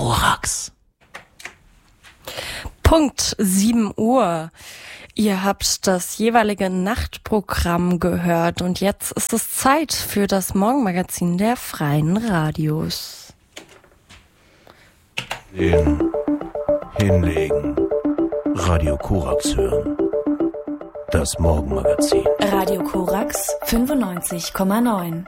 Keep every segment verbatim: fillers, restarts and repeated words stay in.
Korax. Punkt sieben Uhr. Ihr habt das jeweilige Nachtprogramm gehört und jetzt ist es Zeit für das Morgenmagazin der Freien Radios. Den hinlegen. Radio Korax hören. Das Morgenmagazin. Radio Korax fünfundneunzig Komma neun.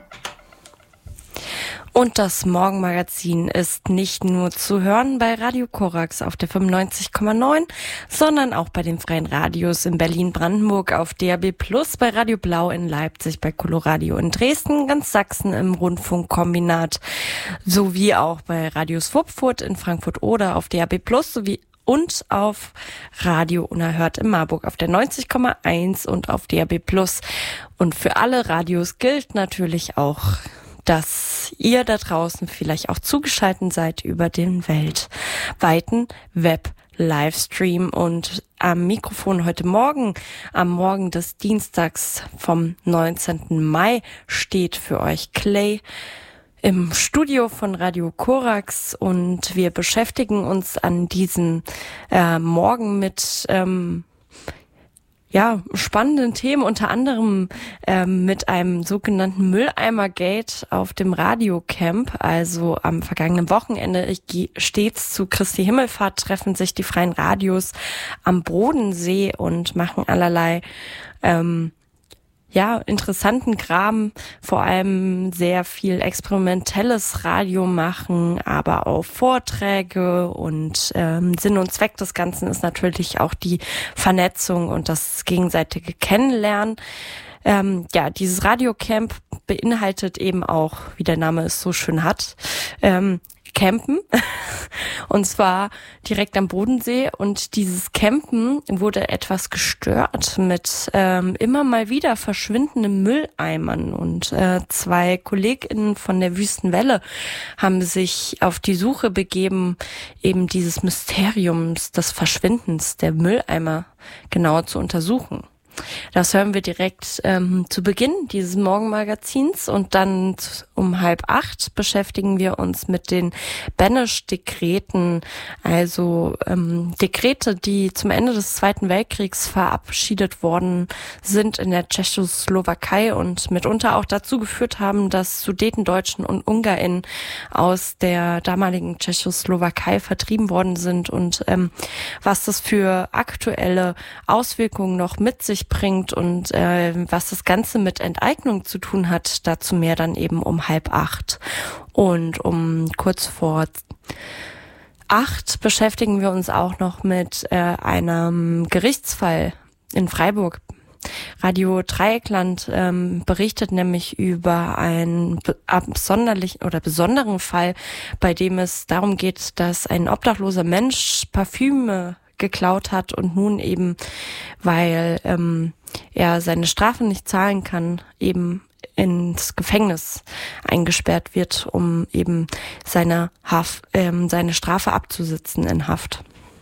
Und das Morgenmagazin ist nicht nur zu hören bei Radio Korax auf der fünfundneunzig Komma neun, sondern auch bei den Freien Radios in Berlin-Brandenburg auf D A B plus, bei Radio Blau in Leipzig, bei Coloradio in Dresden, ganz Sachsen im Rundfunkkombinat, sowie auch bei Radio Swupfurt in Frankfurt oder auf D A B plus, sowie und auf Radio Unerhört in Marburg auf der neunzig Komma eins und auf D A B plus. Und für alle Radios gilt natürlich auch, dass ihr da draußen vielleicht auch zugeschaltet seid über den weltweiten Web-Livestream. Und am Mikrofon heute Morgen, am Morgen des Dienstags vom neunzehnten Mai, steht für euch Clay im Studio von Radio Korax. Und wir beschäftigen uns an diesem äh, Morgen mit ähm, ja, spannenden Themen, unter anderem ähm, mit einem sogenannten Mülleimer-Gate auf dem Radiocamp. Also am vergangenen Wochenende, ich gehe stets zu Christi Himmelfahrt, treffen sich die Freien Radios am Bodensee und machen allerlei ähm, ja, interessanten Kram, vor allem sehr viel experimentelles Radio machen, aber auch Vorträge und ähm, Sinn und Zweck des Ganzen ist natürlich auch die Vernetzung und das gegenseitige Kennenlernen. Ähm, ja, dieses Radiocamp beinhaltet eben auch, wie der Name es so schön hat, ähm, Campen und zwar direkt am Bodensee, und dieses Campen wurde etwas gestört mit ähm, immer mal wieder verschwindenden Mülleimern, und äh, zwei KollegInnen von der Wüstenwelle haben sich auf die Suche begeben, eben dieses Mysteriums des Verschwindens der Mülleimer genauer zu untersuchen. Das hören wir direkt ähm, zu Beginn dieses Morgenmagazins, und dann um halb acht beschäftigen wir uns mit den Beneš-Dekreten, also ähm, Dekrete, die zum Ende des Zweiten Weltkriegs verabschiedet worden sind in der Tschechoslowakei und mitunter auch dazu geführt haben, dass Sudetendeutschen und UngarInnen aus der damaligen Tschechoslowakei vertrieben worden sind, und ähm, was das für aktuelle Auswirkungen noch mit sich bringt und äh, was das Ganze mit Enteignung zu tun hat, dazu mehr dann eben um halb acht. Und um kurz vor acht beschäftigen wir uns auch noch mit äh, einem Gerichtsfall in Freiburg. Radio Dreieckland ähm, berichtet nämlich über einen be- absonderlichen oder besonderen Fall, bei dem es darum geht, dass ein obdachloser Mensch Parfüme geklaut hat und nun eben, weil ähm, er seine Strafe nicht zahlen kann, eben ins Gefängnis eingesperrt wird, um eben seine Haft, ähm, seine Strafe abzusitzen in Haft.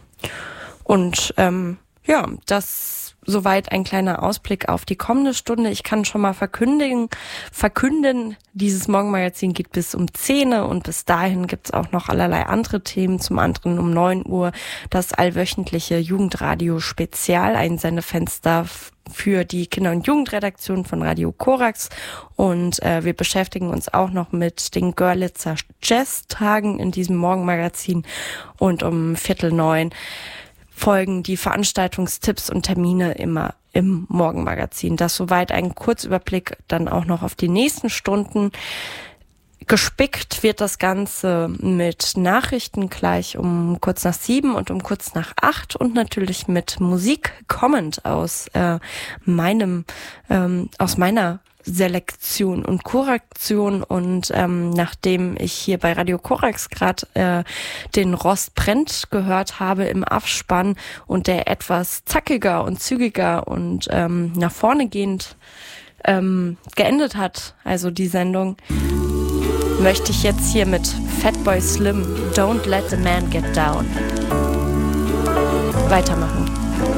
Und ähm, ja, das soweit ein kleiner Ausblick auf die kommende Stunde. Ich kann schon mal verkündigen, verkünden, dieses Morgenmagazin geht bis um zehn und bis dahin gibt's auch noch allerlei andere Themen. Zum anderen um neun Uhr das allwöchentliche Jugendradio-Spezial, ein Sendefenster für die Kinder- und Jugendredaktion von Radio Korax, und äh, wir beschäftigen uns auch noch mit den Görlitzer Jazz-Tagen in diesem Morgenmagazin, und um Viertel neun folgen die Veranstaltungstipps und Termine immer im Morgenmagazin. Das soweit ein Kurzüberblick, dann auch noch auf die nächsten Stunden. Gespickt wird das Ganze mit Nachrichten gleich um kurz nach sieben und um kurz nach acht und natürlich mit Musik kommend aus äh, meinem ähm, aus meiner Selektion und Korrektion. Und ähm, nachdem ich hier bei Radio Korax gerade äh, den Rost brennt gehört habe im Abspann und der etwas zackiger und zügiger und ähm, nach vorne gehend ähm, geendet hat, also die Sendung, möchte ich jetzt hier mit Fatboy Slim, Don't Let the Man Get Down, weitermachen.